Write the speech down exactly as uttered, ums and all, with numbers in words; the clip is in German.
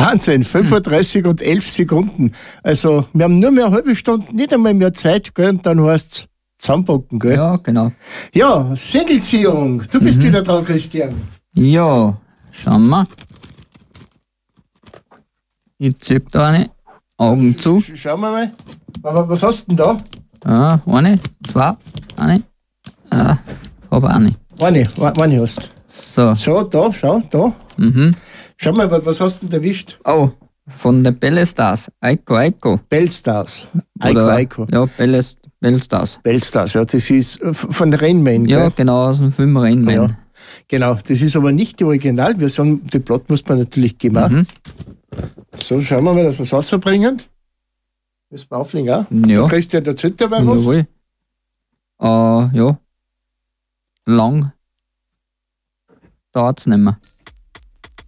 Wahnsinn, fünfunddreißig hm. und elf Sekunden. Also wir haben nur mehr eine halbe Stunde, nicht einmal mehr Zeit, gell? Und dann heißt es zusammenpacken, gell? Ja, genau. Ja, Sindelziehung. Du bist mhm. wieder dran, Christian. Ja, schauen wir. Ich zieh da eine. Augen zu. Sch schauen wir mal. Aber was hast du denn da? Ja, eine, zwei, eine. Ah, hab eine. Eine, eine hast. So. So, da, schau, da. Mhm. Schau mal, was hast du denn erwischt? Oh, von den Bellstars. Eiko, Eiko. Bellstars. Eiko, Eiko. Ja, Bellstars. Bellstars. Bellstars, ja, das ist von Rainman, ja, gell? Genau, aus dem Film Rainman. Ja, genau, das ist aber nicht die Originalversion. Die Plot muss man natürlich geben. Mhm. So, schauen wir mal, dass wir es rausbringen. Das Baufling auch. Ja. Du kriegst ja dazu dabei was. Jawohl. Uh, ja. Lang dauert es nicht mehr.